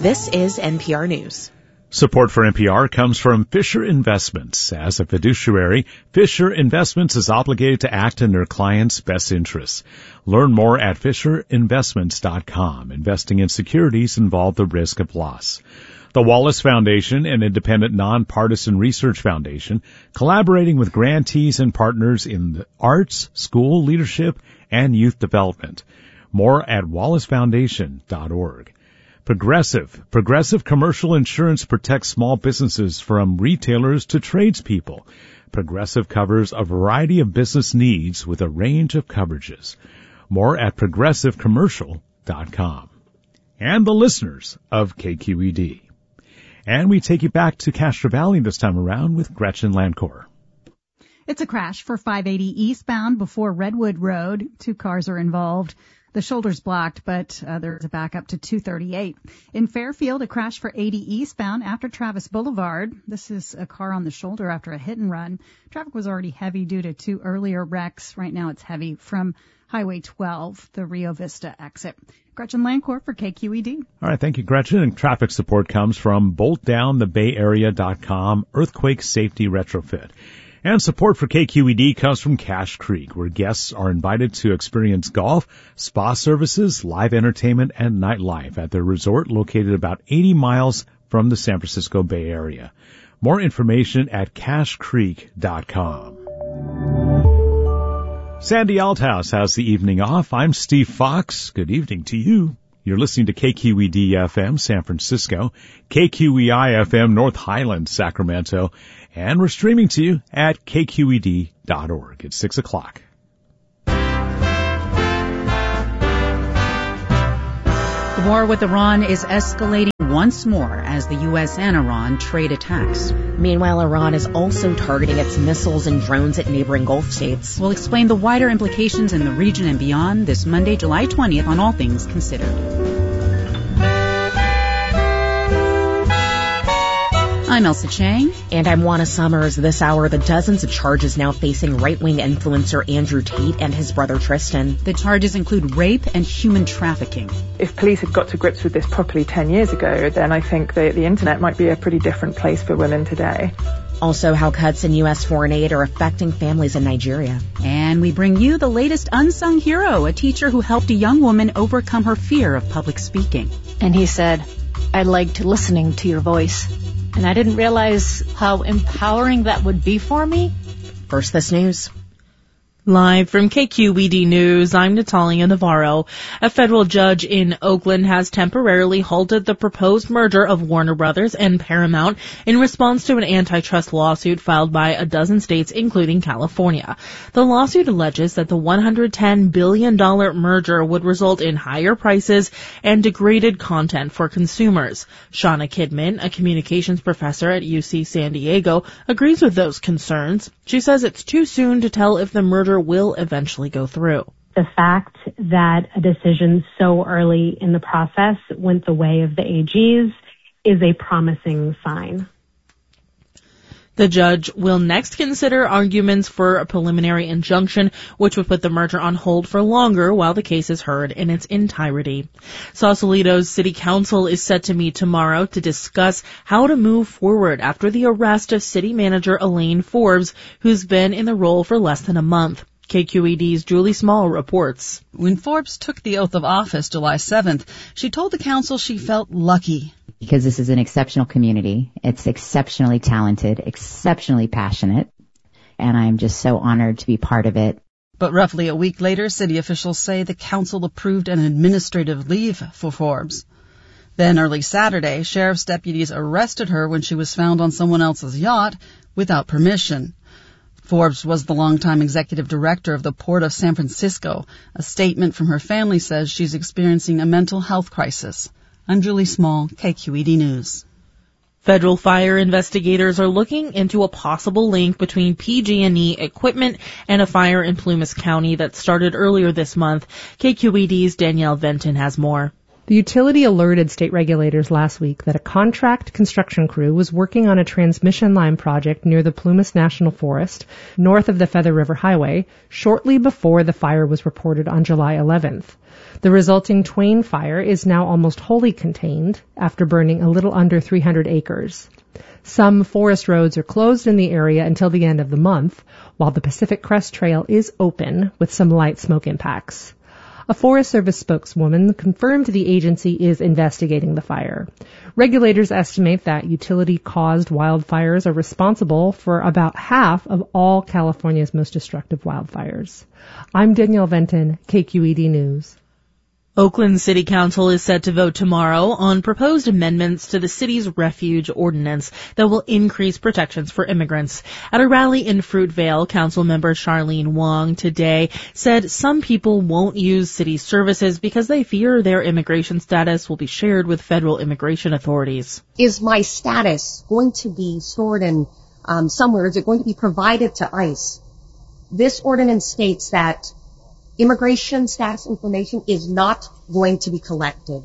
This is NPR News. Support for NPR comes from Fisher Investments. As a fiduciary, Fisher Investments is obligated to act in their clients' best interests. Learn more at FisherInvestments.com. Investing in securities involve the risk of loss. The Wallace Foundation, an independent nonpartisan research foundation, collaborating with grantees and partners in the arts, school leadership, and youth development. More at wallacefoundation.org. Progressive Commercial Insurance protects small businesses from retailers to tradespeople. Progressive covers a variety of business needs with a range of coverages. More at progressivecommercial.com. And the listeners of KQED. And we take you back to Castro Valley this time around with Gretchen Lancourt. It's a crash for 580 eastbound before Redwood Road. 2 cars are involved. The shoulder's blocked, but there's a backup to 238. In Fairfield, a crash for 80 eastbound after Travis Boulevard. This is a car on the shoulder after a hit and run. Traffic was already heavy due to 2 earlier wrecks. Right now it's heavy from Highway 12, the Rio Vista exit. Gretchen Lancourt for KQED. All right, thank you, Gretchen. And traffic support comes from BoltDownTheBayArea.com Earthquake Safety Retrofit. And support for KQED comes from Cache Creek, where guests are invited to experience golf, spa services, live entertainment, and nightlife at their resort located about 80 miles from the San Francisco Bay Area. More information at cachecreek.com. Sandy Althouse has the evening off. I'm Steve Fox. Good evening to you. You're listening to KQED-FM San Francisco, KQEI-FM North Highlands, Sacramento, and we're streaming to you at kqed.org. It's 6 o'clock. The war with Iran is escalating once more as the U.S. and Iran trade attacks. Meanwhile, Iran is also targeting its missiles and drones at neighboring Gulf states. We'll explain the wider implications in the region and beyond this Monday, July 20th on All Things Considered. I'm Elsa Chang. And I'm Juana Summers. This hour, the dozens of charges now facing right-wing influencer Andrew Tate and his brother Tristan. The charges include rape and human trafficking. If police had got to grips with this properly 10 years ago, then I think the internet might be a pretty different place for women today. Also, how cuts in U.S. foreign aid are affecting families in Nigeria. And we bring you the latest unsung hero, a teacher who helped a young woman overcome her fear of public speaking. And he said, "I liked listening to your voice. And I didn't realize how empowering that would be for me." First, this news. Live from KQED News, I'm Natalia Navarro. A federal judge in Oakland has temporarily halted the proposed merger of Warner Brothers and Paramount in response to an antitrust lawsuit filed by a dozen states, including California. The lawsuit alleges that the $110 billion merger would result in higher prices and degraded content for consumers. Shauna Kidman, a communications professor at UC San Diego, agrees with those concerns. She says it's too soon to tell if the merger will eventually go through. The fact that a decision so early in the process went the way of the AGs is a promising sign. The judge will next consider arguments for a preliminary injunction, which would put the merger on hold for longer while the case is heard in its entirety. Sausalito's city council is set to meet tomorrow to discuss how to move forward after the arrest of city manager Elaine Forbes, who's been in the role for less than a month. KQED's Julie Small reports. When Forbes took the oath of office July 7th, she told the council she felt lucky. Because this is an exceptional community. It's exceptionally talented, exceptionally passionate, and I'm just so honored to be part of it. But roughly a week later, city officials say the council approved an administrative leave for Forbes. Then early Saturday, sheriff's deputies arrested her when she was found on someone else's yacht without permission. Forbes was the longtime executive director of the Port of San Francisco. A statement from her family says she's experiencing a mental health crisis. I'm Julie Small, KQED News. Federal fire investigators are looking into a possible link between PG&E equipment and a fire in Plumas County that started earlier this month. KQED's Danielle Venton has more. The utility alerted state regulators last week that a contract construction crew was working on a transmission line project near the Plumas National Forest, north of the Feather River Highway, shortly before the fire was reported on July 11th. The resulting Twain fire is now almost wholly contained after burning a little under 300 acres. Some forest roads are closed in the area until the end of the month, while the Pacific Crest Trail is open with some light smoke impacts. A Forest Service spokeswoman confirmed the agency is investigating the fire. Regulators estimate that utility-caused wildfires are responsible for about half of all California's most destructive wildfires. I'm Danielle Venton, KQED News. Oakland City Council is set to vote tomorrow on proposed amendments to the city's refuge ordinance that will increase protections for immigrants. At a rally in Fruitvale, Councilmember Charlene Wong today said some people won't use city services because they fear their immigration status will be shared with federal immigration authorities. Is my status going to be stored in somewhere? Is it going to be provided to ICE? This ordinance states that immigration status information is not going to be collected.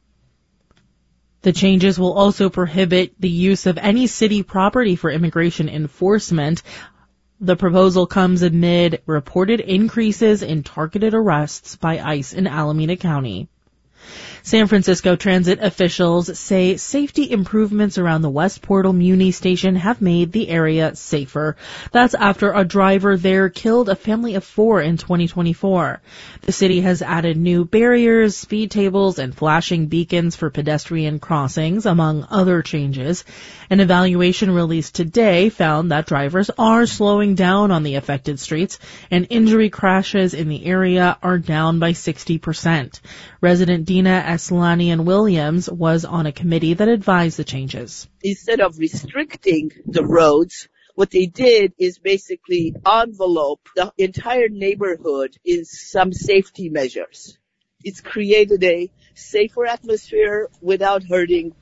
The changes will also prohibit the use of any city property for immigration enforcement. The proposal comes amid reported increases in targeted arrests by ICE in Alameda County. San Francisco transit officials say safety improvements around the West Portal Muni station have made the area safer. That's after a driver there killed a family of 4 in 2024. The city has added new barriers, speed tables, and flashing beacons for pedestrian crossings, among other changes. An evaluation released today found that drivers are slowing down on the affected streets, and injury crashes in the area are down by 60%. Resident Dina Aslanian-Williams was on a committee that advised the changes. Instead of restricting the roads, what they did is basically envelope the entire neighborhood in some safety measures. It's created a safer atmosphere without hurting